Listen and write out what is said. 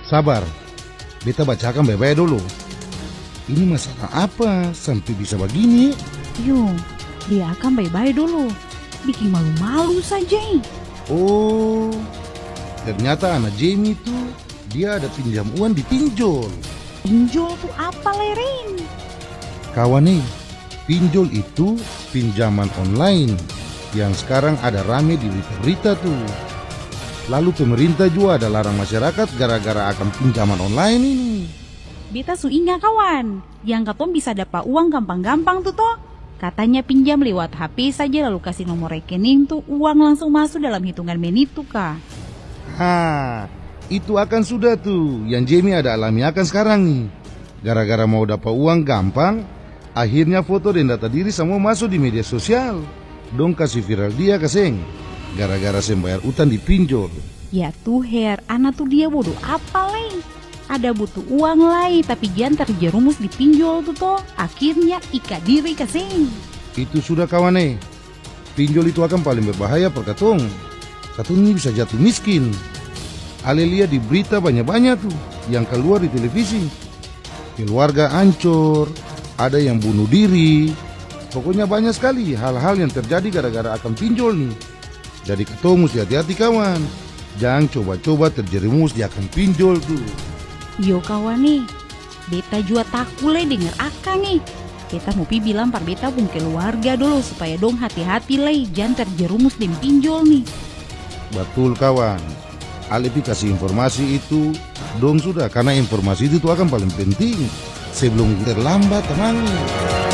Sabar, beta bacakan baik-baik dulu. Ini masalah apa sampai bisa begini? Yo, dia akan baik-baik dulu. Bikin malu-malu saja. Oh, ternyata anak Jamie itu dia ada pinjam uang di pinjol. Pinjol tuh apa, Leren? Kawan nih, pinjol itu pinjaman online yang sekarang ada rame di berita-berita tuh. Lalu pemerintah juga ada larang masyarakat gara-gara akan pinjaman online ini. Beta su ingat kawan, yang katong bisa dapat uang gampang-gampang tuh toh. Katanya pinjam lewat HP saja lalu kasih nomor rekening tuh uang langsung masuk dalam hitungan menit tuh kak. Itu akan sudah tuh yang Jamie ada alami akan sekarang nih. Gara-gara mau dapat uang gampang, akhirnya foto dan data diri semua masuk di media sosial. Dong kasih viral dia kaseng, gara-gara sembayar utang di pinjol. Ya tuh Her, anak tuh dia bodoh apa leh? Ada butuh uang lain tapi jangan terjerumus di pinjol tuh toh. Akhirnya ikat diri kaseng. Itu sudah kawan pinjol itu akan paling berbahaya per katong. Katong ini bisa jatuh miskin. Ale lihat di berita banyak-banyak tuh yang keluar di televisi. Keluarga hancur, ada yang bunuh diri. Pokoknya banyak sekali hal-hal yang terjadi gara-gara akan pinjol nih. Jadi ketemu mesti hati-hati kawan. Jangan coba-coba terjerumus di akan pinjol tuh. Yo kawan nih, beta juga takut le denger akang nih. Beta mau bilang par beta pun keluarga dulu supaya dong hati-hati le, jangan terjerumus di pinjol nih. Betul kawan. Alepi kasih informasi itu dong sudah, karena informasi itu akan paling penting sebelum terlambat teman.